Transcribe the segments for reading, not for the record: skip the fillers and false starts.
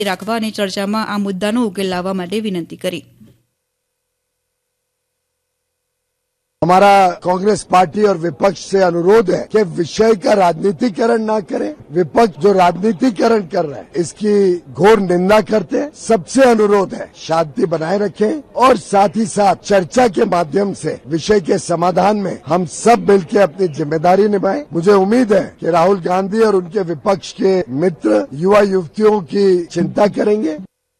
રાખવા અને ચર્ચામાં આ મુદ્દાનો ઉકેલ લાવવા માટે વિનંતી કરી. हमारा कांग्रेस पार्टी और विपक्ष से अनुरोध है कि विषय का राजनीतिकरण ना करें. विपक्ष जो राजनीतिकरण कर रहा है इसकी घोर निंदा करते हैं. सबसे अनुरोध है शांति बनाए रखें और साथ ही साथ चर्चा के माध्यम से विषय के समाधान में हम सब मिलकर अपनी जिम्मेदारी निभाएं. मुझे उम्मीद है कि राहुल गांधी और उनके विपक्ष के मित्र युवा युवतियों की चिंता करेंगे.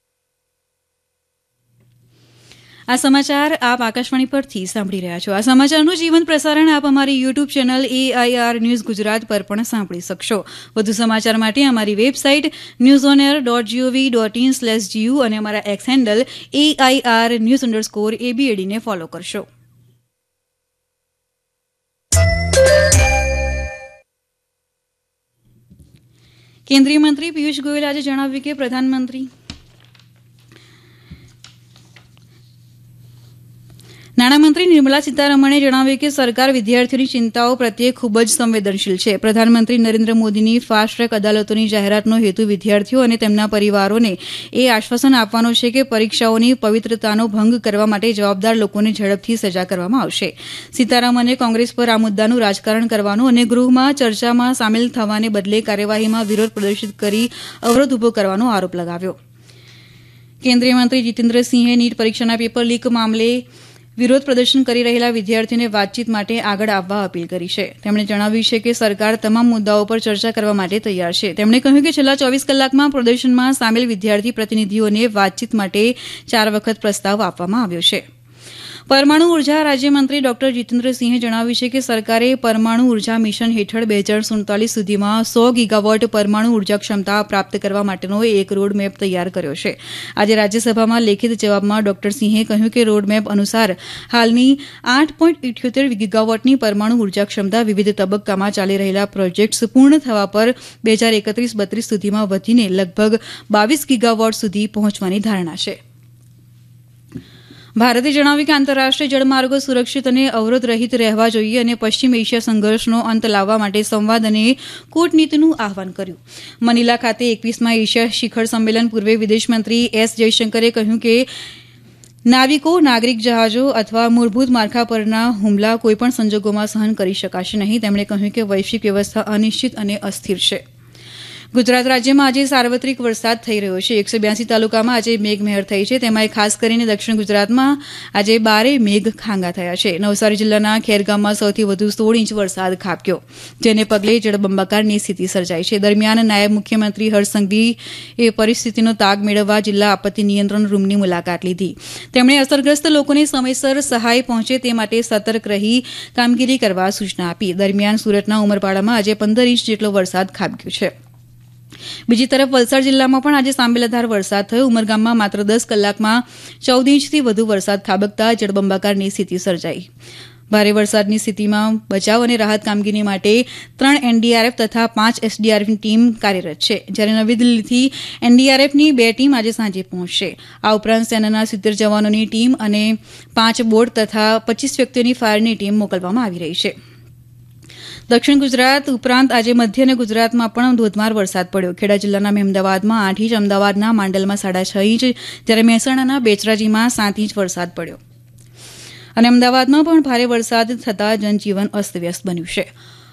આ સમાચાર આપ આકાશવાણી પરથી સાંભળી રહ્યા છો. આ સમાચારનું જીવંત પ્રસારણ આપ અમારી YouTube channel AIR news Gujarat પર પણ સાંભળી શકશો. વધુ સમાચાર માટે અમારી વેબસાઇટ newsonair.gov.in/gu અને અમારા એક્સ હેન્ડલ AIR_news_ABAD ને ફોલો કરશો. કેન્દ્રીય મંત્રી પિયુષ ગોયલે આજે જણાવ્યું કે નાણામંત્રી નિર્મલા સીતારમણે જણાવ્યું કે સરકાર વિદ્યાર્થીઓની ચિંતાઓ પ્રત્યે ખૂબ જ સંવેદનશીલ છે. પ્રધાનમંત્રી નરેન્દ્ર મોદીની ફાસ્ટ ટ્રેક અદાલતોની જાહેરાતનો હેતુ વિદ્યાર્થીઓ અને તેમના પરિવારોને એ આશ્વાસન આપવાનો છે કે પરીક્ષાઓની પવિત્રતાનો ભંગ કરવા માટે જવાબદાર લોકોને ઝડપથી સજા કરવામાં આવશે. સીતારમણે કોંગ્રેસ પર આ મુદ્દાનું રાજકારણ કરવાનો અને ગૃહમાં ચર્ચામાં સામેલ થવાને બદલે કાર્યવાહીમાં વિરોધ પ્રદર્શિત કરી અવરોધ ઉભો કરવાનો આરોપ લગાવ્યો. કેન્દ્રીય મંત્રી જીતેન્દ્રસિંહે નીટ પરીક્ષાના પેપર લીક મામલે વિરોધ પ્રદર્શન કરી રહેલા વિદ્યાર્થીઓને વાતચીત માટે આગળ આવવા અપીલ કરી છે. તેમણે જણાવ્યું છે કે સરકાર તમામ મુદ્દાઓ પર ચર્ચા કરવા માટે તૈયાર છે. તેમણે કહ્યું કે છેલ્લા 24 કલાકમાં પ્રદર્શનમાં સામેલ વિદ્યાર્થી પ્રતિનિધિઓને વાતચીત માટે 4 વખત પ્રસ્તાવ આપવામાં આવ્યો છે. પરમાણુ ઉર્જા રાજ્યમંત્રી ડોક્ટર જીતેન્દ્રસિંહે જણાવ્યું છે કે સરકારે પરમાણુ ઉર્જા મિશન હેઠળ 2047 સુધીમાં 100 ગીગાવોટ પરમાણુ ઉર્જા ક્ષમતા પ્રાપ્ત કરવા માટેનો એક રોડમેપ તૈયાર કર્યો છે. આજે રાજ્યસભામાં લેખિત જવાબમાં ડોક્ટર સિંહે કહ્યું કે રોડમેપ અનુસાર હાલની 8.78 ગીગાવોટની પરમાણુ ઉર્જા ક્ષમતા વિવિધ તબક્કામાં ચાલી રહેલા પ્રોજેક્ટ્સ પૂર્ણ થવા પર 2031-32 સુધીમાં વધીને લગભગ 22 ગીગાવોટ સુધી પહોંચવાની ધારણા છે. ભારતે જણાવ્યું કે આંતરરાષ્ટ્રીય જળમાર્ગો સુરક્ષિત અને અવરોધ રહિત રહેવા જોઈએ અને પશ્ચિમ એશિયા સંઘર્ષનો અંત લાવવા માટે સંવાદ અને કૂટનીતિનું આહ્વાન કર્યું. મનીલા ખાતે 21મા એશિયા શિખર સંમેલન પૂર્વે વિદેશમંત્રી S જયશંકરે કહ્યું કે નાવિકો, નાગરિક જહાજો અથવા મૂળભૂત માળખા પરના હુમલા કોઈપણ સંજોગોમાં સહન કરી શકાશે નહીં. તેમણે કહ્યું કે વૈશ્વિક વ્યવસ્થા અનિશ્ચિત અને અસ્થિર છે. ગુજરાત રાજ્યમાં આજે સાર્વત્રિક વરસાદ થઈ રહ્યો છે. 182 તાલુકામાં આજે મેઘમહેર થઈ છે. તેમાં ખાસ કરીને દક્ષિણ ગુજરાતમાં આજે 12 મેઘ ખાંગા થયા છે. નવસારી જિલ્લાના ખેરગામમાં સૌથી વધુ 16 ઇંચ વરસાદ ખાબક્યો, જેને પગલે જળબંબાકારની સ્થિતિ સર્જાઈ છે. દરમિયાન નાયબ મુખ્યમંત્રી હર્ષ સંઘવીએ પરિસ્થિતિનો તાગ મેળવવા જિલ્લા આપત્તિ નિયંત્રણ રૂમની મુલાકાત લીધી. તેમણે અસરગ્રસ્ત લોકોને સમયસર સહાય પહોંચે તે માટે સતર્ક રહી કામગીરી કરવા સૂચના આપી. દરમિયાન સુરતના ઉમરપાડામાં આજે 15 ઇંચ જેટલો વરસાદ ખાબક્યો છે. બીજી તરફ વલસાડ જિલ્લામાં પણ આજે સાંબેલાધાર વરસાદ થયો. ઉમરગામમાં માત્ર 10 કલાકમાં 14 ઇંચથી વધુ વરસાદ ખાબકતા જળબંબાકારની સ્થિતિ સર્જાઈ. ભારે વરસાદની સ્થિતિમાં બચાવ અને રાહત કામગીરી માટે 3 NDRF તથા 5 SDRFની ટીમ કાર્યરત છે. જ્યારે નવી દિલ્હીથી NDRFની 2 ટીમ આજે સાંજે પહોંચશે. આ ઉપરાંત સેનાના 70 જવાનોની ટીમ અને 5 બોટ તથા 25 વ્યક્તિઓની ફાયરની ટીમ મોકલવામાં આવી રહી છે. દક્ષિણ ગુજરાત ઉપરાંત આજે મધ્ય અને ગુજરાતમાં પણ ધોધમાર વરસાદ પડ્યો. ખેડા જિલ્લાના મહેમદાવાદમાં 8 ઇંચ, અમદાવાદના માંડલમાં 6.5 ઇંચ, જ્યારે મહેસાણાના બેચરાજીમાં 7 ઇંચ વરસાદ પડ્યો. અને અમદાવાદમાં પણ ભારે વરસાદ થતાં જનજીવન અસ્તવ્યસ્ત બન્યું છે.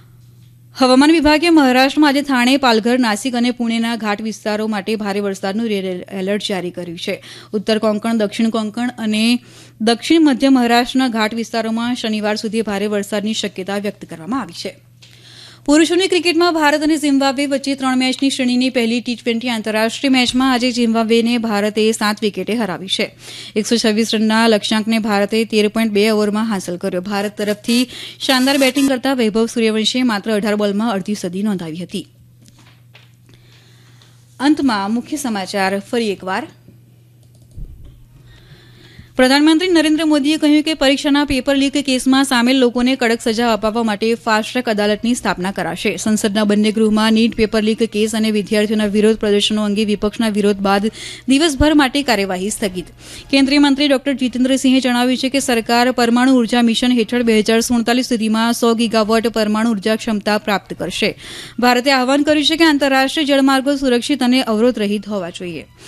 હવામાન વિભાગે મહારાષ્ટ્રમાં આજે થાણે, પાલઘર, નાસિક અને પુણેના ઘાટ વિસ્તારો માટે ભારે વરસાદનું રેડ એલર્ટ જારી કર્યું છે. ઉત્તર કોંકણ, દક્ષિણ કોંકણ અને દક્ષિણ મધ્ય મહારાષ્ટ્રના ઘાટ વિસ્તારોમાં શનિવાર સુધી ભારે વરસાદની શક્યતા વ્યક્ત કરવામાં આવી છે. પુરૂષોની ક્રિકેટમાં ભારત અને ઝિમ્બાબ્વે વચ્ચે 3 મેચની શ્રેણીની પહેલી T20 આંતરરાષ્ટ્રીય મેચમાં આજે ઝિમ્બાબ્વેને ભારતે 7 વિકેટે હરાવી છે. 126 રનના લક્ષ્યાંકને ભારતે 13.2 ઓવરમાં હાંસલ કર્યો. ભારત તરફથી શાનદાર બેટિંગ કરતા વૈભવ સૂર્યવંશીએ માત્ર 18 બોલમાં અડધી સદી નોંધાવી હતી. અંતમાં મુખ્ય સમાચાર ફરી એકવાર. પ્રધાનમંત્રી નરેન્દ્ર મોદીએ કહ્યું કે પરીક્ષાના પેપર લીક કેસમાં સામેલ લોકોને કડક સજા અપાવવા માટે ફાસ્ટ ટ્રેક અદાલતની સ્થાપના કરાશે. સંસદના બંને ગૃહમાં નીટ પેપર લીક કેસ અને વિદ્યાર્થીઓના વિરોધ પ્રદર્શનો અંગે વિપક્ષના વિરોધ બાદ દિવસભર માટે કાર્યવાહી સ્થગિત. કેન્દ્રીય મંત્રી ડોક્ટર જીતેન્દ્રસિંહે જણાવ્યું છે કે સરકાર પરમાણુ ઉર્જા મિશન હેઠળ 2047 સુધીમાં 100 ગીગાવોટ પરમાણુ ઉર્જા ક્ષમતા પ્રાપ્ત કરશે. ભારતે આહવાન કર્યું છે કે આંતરરાષ્ટ્રીય જળમાર્ગો સુરક્ષિત અને અવરોધ રહિત હોવા જોઈએ.